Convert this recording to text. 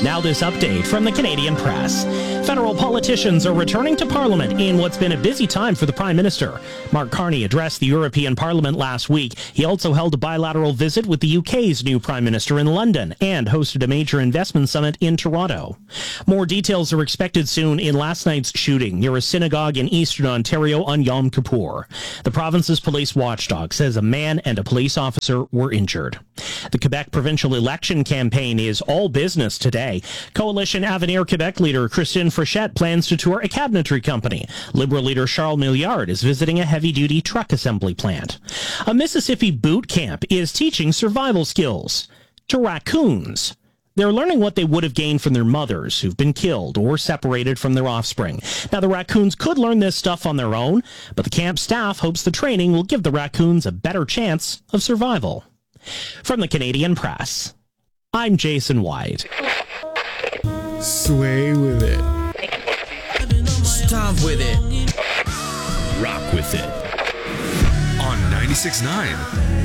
Now this update from the Canadian Press. Federal politicians are returning to Parliament in what's been a busy time for the Prime Minister. Mark Carney addressed the European Parliament last week. He also held a bilateral visit with the UK's new Prime Minister in London and hosted a major investment summit in Toronto. More details are expected soon in last night's shooting near a synagogue in eastern Ontario on Yom Kippur. The province's police watchdog says a man and a police officer were injured. The Quebec provincial election campaign is all business today. Coalition Avenir Quebec leader Christine Frechette plans to tour a cabinetry company. Liberal leader Charles Milliard is visiting a heavy-duty truck assembly plant. A Mississippi boot camp is teaching survival skills to raccoons. They're learning what they would have gained from their mothers who've been killed or separated from their offspring. Now, the raccoons could learn this stuff on their own, but the camp staff hopes the training will give the raccoons a better chance of survival. From the Canadian Press, I'm Jason White. Sway with it. Stomp with it. Rock with it. On 96.9